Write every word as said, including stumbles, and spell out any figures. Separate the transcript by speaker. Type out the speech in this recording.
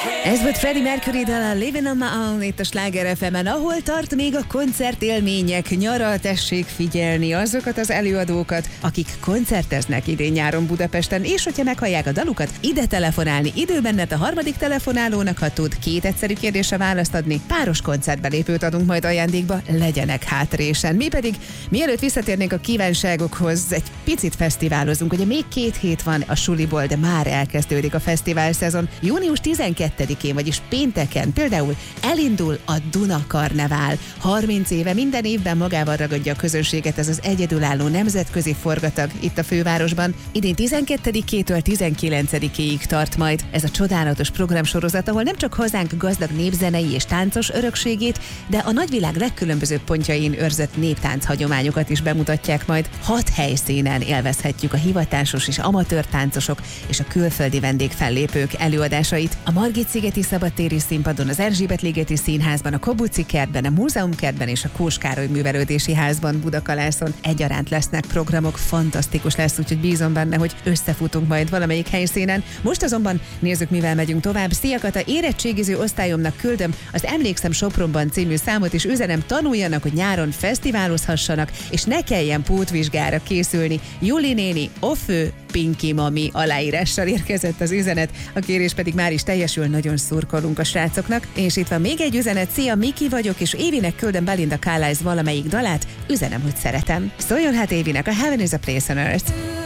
Speaker 1: Ez volt Freddie Mercury-dal a Living on My Own itt a Sláger ef emen, ahol tart még a koncertélmények nyara. Tessék figyelni azokat az előadókat, akik koncerteznek idén-nyáron Budapesten, és hogyha meghallják a dalukat, ide telefonálni. Idő benned a harmadik telefonálónak, ha tud két egyszerű kérdésre választ adni. Páros koncertbelépőt adunk majd ajándékba, legyenek hátrésen. Mi pedig, mielőtt visszatérnénk a kívánságokhoz, egy picit fesztiválozunk. Ugye még két hét van a suliból, de már elkezdődik a fesztivál szezon. június tizenkettedikén, vagyis pénteken például elindul a Duna Karnevál. harminc éve minden évben magával ragadja a közönséget ez az egyedülálló nemzetközi forgatag itt a fővárosban. Idén tizenkettedikétől tizenkilencedikéig tart majd ez a csodálatos programsorozat, ahol nem csak hazánk gazdag népzenei és táncos örökségét, de a nagyvilág legkülönbözőbb pontjain őrzött néptánc hagyományokat is bemutatják majd. Hat helyszínen élvezhetjük a hivatásos és amatőr táncosok és a külföldi vendégfellépők előadásait. A Margit-szigeti szabadtéri színpadon, az Erzsébet-ligeti Színházban, a Kobuci kertben, a Múzeumkertben és a Kós Károly Művelődési Házban Budakalászon egyaránt lesznek programok, fantasztikus lesz, úgyhogy bízom benne, hogy összefutunk majd valamelyik helyszínen. Most azonban nézzük, mivel megyünk tovább. Szia Kata, érettségiző osztályomnak küldöm az Emlékszem Sopronban című számot, és üzenem, tanuljanak, hogy nyáron fesztiválozhassanak, és ne kelljen pótvizsgára készülni. Juli néni, Ofő, Pinki mami aláírással érkezett az üzenet, a kérés pedig már is teljesül, nagyon szurkolunk a srácoknak. És itt van még egy üzenet, szia, Miki vagyok, és Évinek küldöm Belinda Carlisle valamelyik dalát, üzenem, hogy szeretem. Szóljon hát Évinek, a Heaven is a Place on Earth.